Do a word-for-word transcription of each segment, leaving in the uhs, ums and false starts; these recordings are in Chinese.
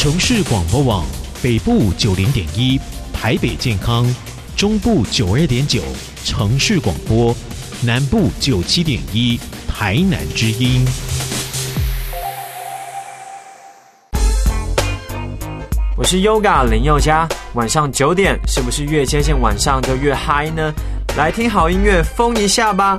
城市广播网北部九零点一，台北健康，中部九二点九，城市广播，南部九七点一，台南之音。 我是 Yoga 林宥嘉，晚上九点是不是越接近晚上就越嗨呢？来听好音乐，疯一下吧！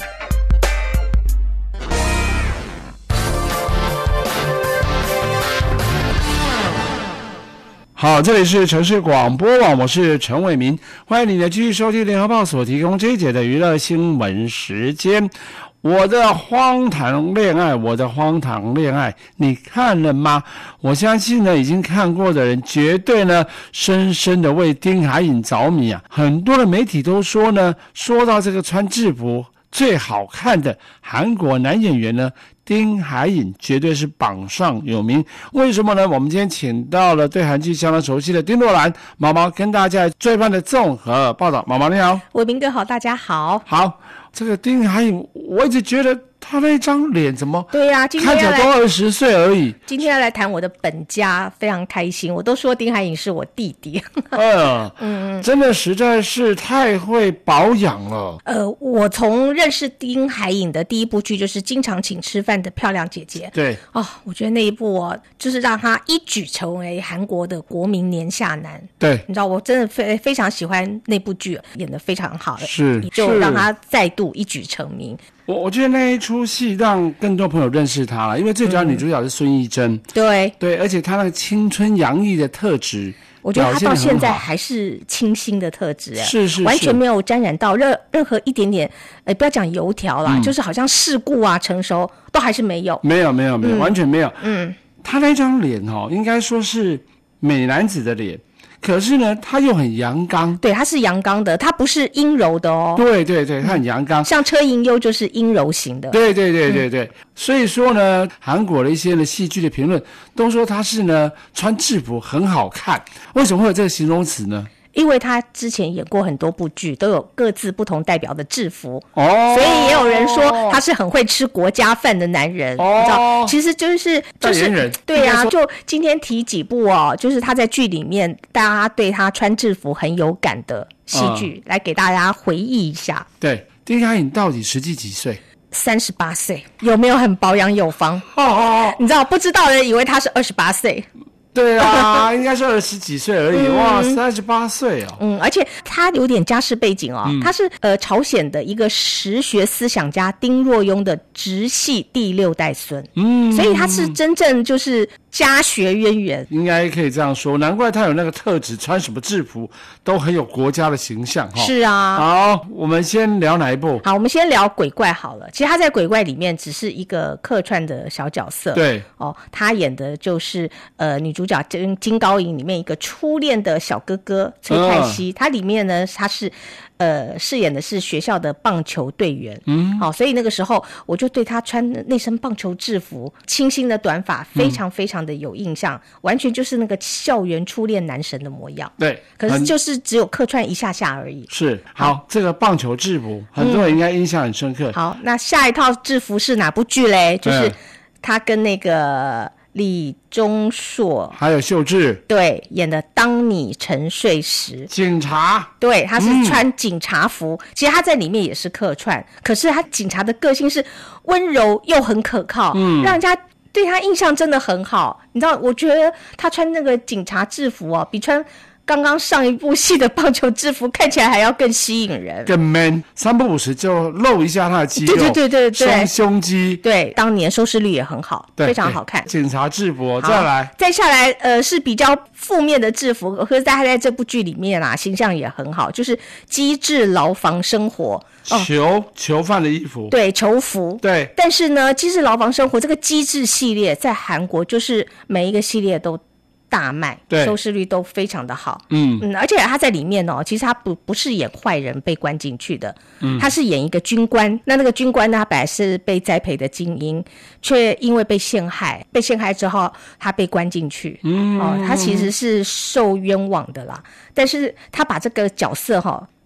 好，这里是城市广播网，我是陈伟民，欢迎你呢继续收听联合报所提供这一节的娱乐新闻时间。我的荒唐恋爱，我的荒唐恋爱，你看了吗？我相信呢，已经看过的人绝对呢，深深的为丁海寅着迷啊！很多的媒体都说呢，说到这个穿制服最好看的韩国男演员呢，丁海寅绝对是榜上有名。为什么呢？我们今天请到了对韩剧相当熟悉的丁若兰毛毛，跟大家最棒的综合报道。毛毛你好。 伟民哥好，大家好。 好，这个丁海寅，我一直觉得他那张脸怎么对呀、啊，今天看起来都二十岁而已。 今天要来谈我的本家，非常开心。我都说丁海寅是我弟弟。 嗯嗯，真的实在是太会保养了。 呃，我从认识丁海寅的第一部剧就是《经常请吃饭的漂亮姐姐》。 对哦，我觉得那一部哦，就是让他一举成为韩国的国民年下男。 对， 你知道我真的非非常喜欢那部剧，演得非常好， 是就让他再度一举成名。 我我觉得那一出戏让更多朋友认识她了，因为最主要女主角是孙艺珍、嗯， 对对， 而且她那个青春洋溢的特质， 我觉得她到现在还是清新的特质， 是是是， 完全没有沾染到任任何一点点，呃，不要讲油条啦、嗯，就是好像世故啊、成熟都还是没有， 没有没有没有、嗯，完全没有。 嗯， 她那张脸哦，应该说是美男子的脸。可是呢，他又很阳刚， 对，他是阳刚的，他不是阴柔的哦。 对对对，他很阳刚， 像车银优就是阴柔型的。 对对对对对，嗯、所以说呢，韩国的一些的戏剧的评论都说他是呢穿制服很好看，为什么会有这个形容词呢？ 因为他之前演过很多部剧，都有各自不同代表的制服哦， 所以也有人说他是很会吃国家饭的男人，哦、你知道，其实就是就是对啊，就今天提几部哦，就是他在剧里面大家对他穿制服很有感的戏剧、嗯，来给大家回忆一下。 对，丁海寅到底实际几岁？ 三十八岁，有没有很保养有方？ 哦哦， 你知道不知道的人以为他是二十八岁。 对啊，应该是二十几岁而已、嗯、哇，三十八岁哦。 嗯，而且他有点家世背景哦，嗯、他是呃朝鲜的一个实学思想家丁若雍的直系第六代孙，嗯，所以他是真正就是家学渊源， 应该可以这样说，难怪他有那个特质，穿什么制服都很有国家的形象哈、哦。 是啊， 好，我们先聊哪一部？ 好，我们先聊鬼怪好了。其实他在鬼怪里面只是一个客串的小角色， 对哦，他演的就是呃女主角金金高银里面一个初恋的小哥哥崔泰熙，他、嗯、里面呢他是呃饰演的是学校的棒球队员，嗯，好、哦，所以那个时候我就对他穿那身棒球制服、清新的短发非常非常的有印象、嗯，完全就是那个校园初恋男神的模样。 对， 可是就是只有客串一下下而已。 是，好，这个棒球制服很多人应该印象很深刻、嗯。 好，那下一套制服是哪部剧嘞？就是他跟那个李钟硕还有秀智对演的《当你沉睡时》， 警察， 对，他是穿警察服、嗯、其实他在里面也是客串，可是他警察的个性是温柔又很可靠，嗯，让人家对他印象真的很好。你知道，我觉得他穿那个警察制服哦，比穿刚刚上一部戏的棒球制服看起来还要更吸引人， 更 man， 三不五时就露一下他的肌肉， 对对对对对， 双胸肌， 对，当年收视率也很好，非常好看。 警察制服，再来， 再下来，呃，是比较负面的制服，可是他在这部剧里面啊，形象也很好，就是机智牢房生活。 囚、哦、囚犯的衣服， 对，囚服， 对。 但是呢，机智牢房生活这个机智系列在韩国就是每一个系列都大卖，收视率都非常的好。嗯嗯，而且他在里面哦，其实他不不是演坏人被关进去的，嗯，他是演一个军官。那那个军官呢，他本来是被栽培的精英，却因为被陷害，被陷害之后他被关进去。嗯，哦，他其实是受冤枉的啦，但是他把这个角色哈、哦。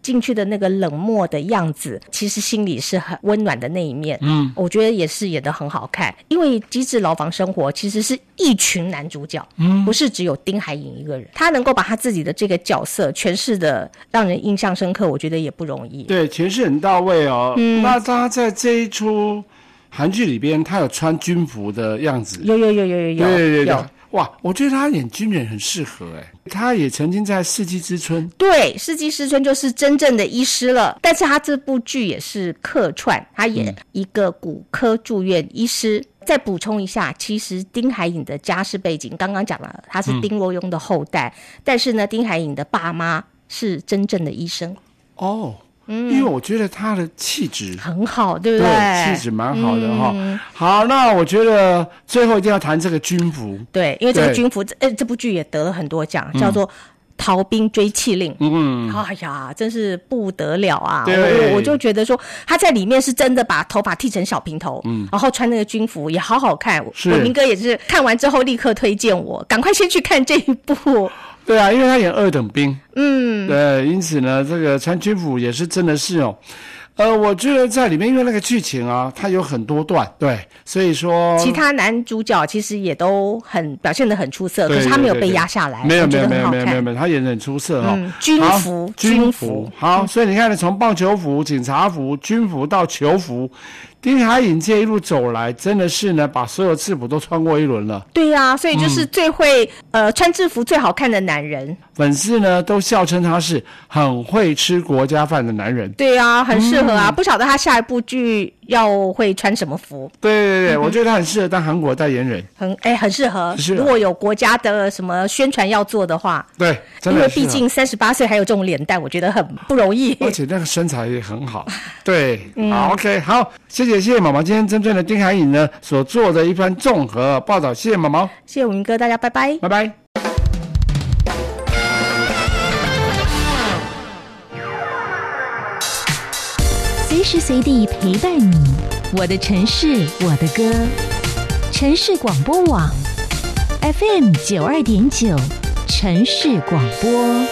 进去的那个冷漠的样子，其实心里是很温暖的那一面。嗯，我觉得也是演得很好看，因为《机智牢房生活》其实是一群男主角，嗯，不是只有丁海寅一个人，他能够把他自己的这个角色诠释的让人印象深刻，我觉得也不容易。 对，诠释很到位哦。嗯，那他在这一出韩剧里边，他有穿军服的样子， 有有有有有有， 对对对有。 哇，我觉得他演军人很适合哎，他也曾经在《世纪之春》， 对，《世纪之春》就是真正的医师了，但是他这部剧也是客串，他演一个骨科住院医师。嗯，再补充一下，其实丁海寅的家世背景刚刚讲了，他是丁若庸的后代，嗯，但是呢，丁海寅的爸妈是真正的医生哦。嗯，因为我觉得他的气质很好，对不对？ 对，气质蛮好的哈，嗯。好，那我觉得最后一定要谈这个军服。 对，因为这个军服，呃，这部剧也得了很多奖，叫做《逃兵追缉令》。嗯，哎呀，真是不得了啊！我我就觉得说，他在里面是真的把头发剃成小平头，嗯，然后穿那个军服也好好看。我明哥也是看完之后立刻推荐我，赶快先去看这一部。 对啊，因为他演二等兵，嗯，对，因此呢，这个穿军服也是真的是哦，呃，我觉得在里面，因为那个剧情啊，它有很多段，对，所以说其他男主角其实也都很表现得很出色，可是他没有被压下来， 没有没有没有没有没有没有，他演得很出色哈，嗯， 军服军服好，所以你看，从棒球服、警察服、军服到球服。丁海寅这一路走来，真的是呢，把所有制服都穿过一轮了。 对呀，啊，所以就是最会，嗯、呃穿制服最好看的男人。 粉丝呢都笑称他是很会吃国家饭的男人。 对啊，很适合啊，嗯，不晓得他下一部剧要会穿什么服。 对对对，嗯，我觉得他很适合当韩国代言人。 很哎，很适合。如果有国家的什么宣传要做的话， 对，真的因为毕竟三十八岁还有这种脸蛋，我觉得很不容易。 而且那个身材也很好。对，嗯，好 ，OK， 好，谢谢谢谢毛毛，今天针对了丁海寅呢所做的一番综合报道，谢谢毛毛， 谢谢武明哥，大家拜拜， 拜拜。 随时随地陪伴你，我的城市，我的歌，城市广播网 F M 九二点九，城市广播。